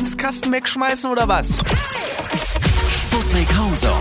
Verbandskasten wegschmeißen oder was? Sputnik Homezone.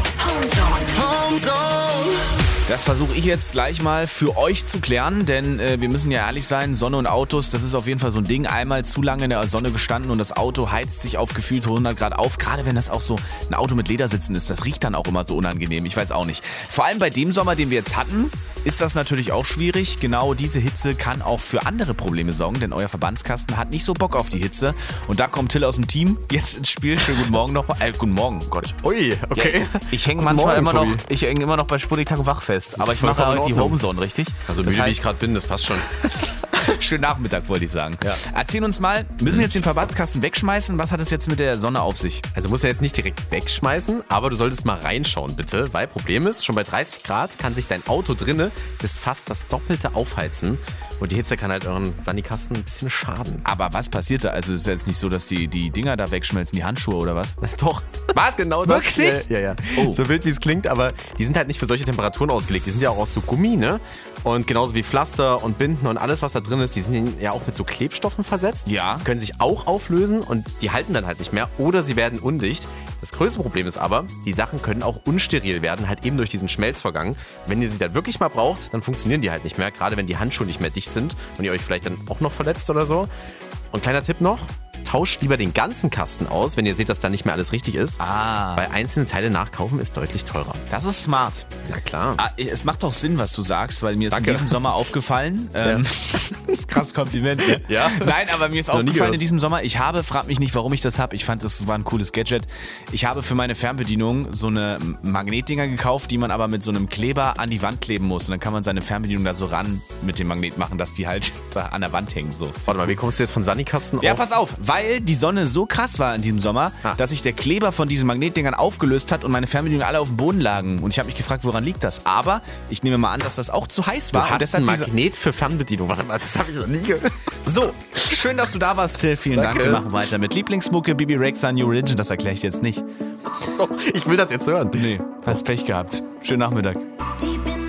Das versuche ich jetzt gleich mal für euch zu klären, denn wir müssen ja ehrlich sein, Sonne und Autos, das ist auf jeden Fall so ein Ding. Einmal zu lange in der Sonne gestanden und das Auto heizt sich auf gefühlte 100 Grad auf. Gerade wenn das auch so ein Auto mit Ledersitzen ist, das riecht dann auch immer so unangenehm. Ich weiß auch nicht. Vor allem bei dem Sommer, den wir jetzt hatten, ist das natürlich auch schwierig. Genau diese Hitze kann auch für andere Probleme sorgen, denn euer Verbandskasten hat nicht so Bock auf die Hitze. Und da kommt Till aus dem Team jetzt ins Spiel. Schönen guten Morgen nochmal. Guten Morgen, Gott. Ui, okay. Ja, ich hänge manchmal Morgen, immer noch bei Sputnik Tag und Wach fest. Aber ich mache halt die Homezone, richtig? Also müde, wie ich gerade bin, das passt schon. Schönen Nachmittag, wollte ich sagen. Ja. Erzähl uns mal, müssen wir jetzt den Verbandskasten wegschmeißen? Was hat es jetzt mit der Sonne auf sich? Also musst du jetzt nicht direkt wegschmeißen, aber du solltest mal reinschauen, bitte. Weil Problem ist, schon bei 30 Grad kann sich dein Auto drinne bis fast das Doppelte aufheizen. Und die Hitze kann halt euren Sanikasten ein bisschen schaden. Aber was passiert da? Also es ist ja jetzt nicht so, dass die Dinger da wegschmelzen, die Handschuhe oder was? Doch. Was? Genau Wirklich? Das? Ja. Oh. So wild wie es klingt, aber die sind halt nicht für solche Temperaturen ausgelegt. Die sind ja auch aus so Gummi, ne? Und genauso wie Pflaster und Binden und alles, was da drin ist, die sind ja auch mit so Klebstoffen versetzt. Ja. Können sich auch auflösen und die halten dann halt nicht mehr oder sie werden undicht. Das größte Problem ist aber, die Sachen können auch unsteril werden, halt eben durch diesen Schmelzvorgang. Wenn ihr sie dann wirklich mal braucht, dann funktionieren die halt nicht mehr, gerade wenn die Handschuhe nicht mehr dicht sind und ihr euch vielleicht dann auch noch verletzt oder so. Und kleiner Tipp noch, tauscht lieber den ganzen Kasten aus, wenn ihr seht, dass da nicht mehr alles richtig ist. Weil einzelne Teile nachkaufen ist deutlich teurer. Das ist smart. Na klar. Es macht doch Sinn, was du sagst, weil mir ist Danke. in diesem Sommer aufgefallen. Das ist krass Kompliment. Ne? Ja. Nein, aber mir ist Noch nie aufgefallen in gehört. diesem Sommer, frag mich nicht, warum ich das habe. Ich fand, das war ein cooles Gadget. Ich habe für meine Fernbedienung so eine Magnetdinger gekauft, die man aber mit so einem Kleber an die Wand kleben muss. Und dann kann man seine Fernbedienung da so ran mit dem Magnet machen, dass die halt da an der Wand hängen. So. Warte mal, wie kommst du jetzt von Sanikasten Ja, auf? pass auf, weil die Sonne so krass war in diesem Sommer, dass sich der Kleber von diesen Magnetdingern aufgelöst hat und meine Fernbedienungen alle auf dem Boden lagen. Und ich habe mich gefragt, woran liegt das? Aber ich nehme mal an, dass das auch zu heiß war. Du hast und deshalb ein Magnet für Fernbedienung. Warte mal, das habe ich noch nie gehört. So, schön, dass du da warst, Till. Vielen Dank. Wir machen weiter mit Lieblingsmucke, Bibi Rexha, New Religion. Das erkläre ich dir jetzt nicht. Oh, ich will das jetzt hören. Nee, hast Pech gehabt. Schönen Nachmittag. Die